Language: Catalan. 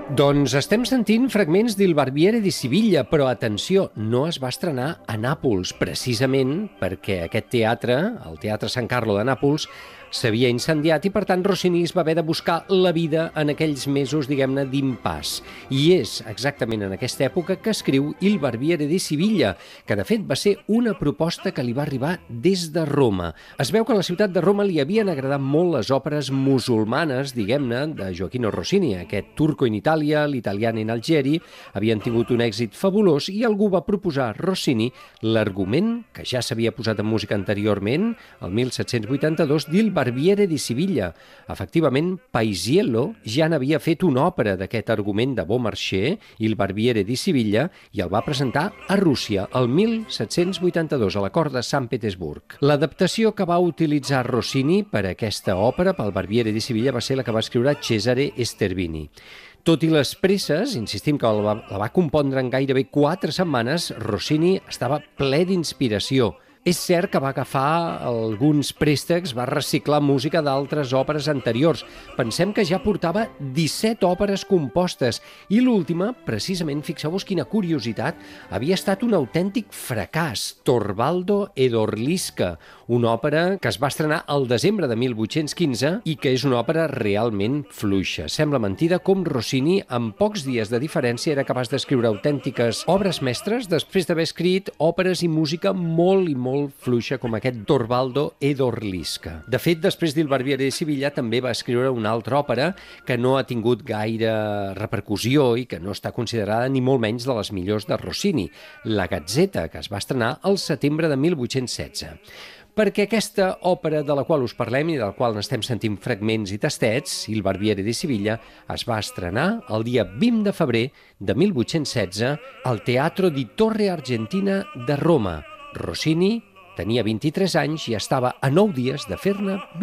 Doncs estem sentint fragments d'Il Barbiere di Siviglia, però atenció, no es va estrenar a Nàpols, precisament perquè aquest teatre, el Teatre San Carlo de Nàpols, s'havia incendiat i, per tant, Rossini es va haver de buscar la vida en aquells mesos, diguem-ne, d'impàs. I és exactament en aquesta època que escriu Il Barbiere di Siviglia, que de fet va ser una proposta que li va arribar des de Roma. Es veu que a la ciutat de Roma li havien agradat molt les òperes musulmanes, diguem-ne, de Gioachino Rossini, aquest Turco in Italia, l'Italiano in Algeri, havien tingut un èxit fabulós i algú va proposar a Rossini l'argument, que ja s'havia posat en música anteriorment, el 1782, d'Il Barbiere di Siviglia. Efectivament, Paisiello ja n'havia fet una òpera d'aquest argument de Beaumarchais, Il Barbiere di Siviglia, i el va presentar a Rússia el 1782 a la cort de Sant Petersburg. L'adaptació que va utilitzar Rossini per a aquesta òpera, pel Barbiere di Siviglia, va ser la que va escriure Cesare Esterbini. Tot i les presses, insistim que la va compondre en gairebé 4 setmanes, Rossini estava ple d'inspiració. És cert que va agafar alguns préstecs, va reciclar música d'altres òperes anteriors. Pensem que ja portava 17 òperes compostes i l'última, precisament, fixeu-vos quina curiositat, havia estat un autèntic fracàs, Torvaldo ed Orlisca, una òpera que es va estrenar al desembre de 1815 i que és una òpera realment fluixa. Sembla mentida com Rossini, amb pocs dies de diferència, era capaç d'escriure autèntiques obres mestres després d'haver escrit òperes i música molt fluixa com aquest Torvaldo ed Orlisca. De fet, després d'Il Barbiere di Siviglia també va escriure una altra òpera que no ha tingut gaire repercussió i que no està considerada ni molt menys de les millors de Rossini, La Gazzetta, que es va estrenar al setembre de 1816. Perquè aquesta òpera de la qual us parlem i de la qual n'estem sentint fragments i tastets, Il Barbiere di Siviglia, es va estrenar el dia 20 de febrer de 1816 al Teatro di Torre Argentina de Roma. Rossini tenia 23 anys i estava a 9 dies de fer-ne 20.